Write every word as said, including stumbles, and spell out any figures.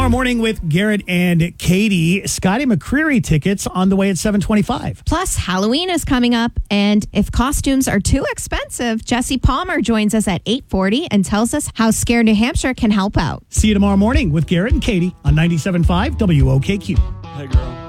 tomorrow morning with Garrett and Katie. Scotty McCreery tickets on the way at seven twenty-five. Plus, Halloween is coming up, and if costumes are too expensive, Jesse Palmer joins us at eight forty and tells us how Scare New Hampshire can help out. See you tomorrow morning with Garrett and Katie on ninety-seven point five W O K Q. Hey, girl.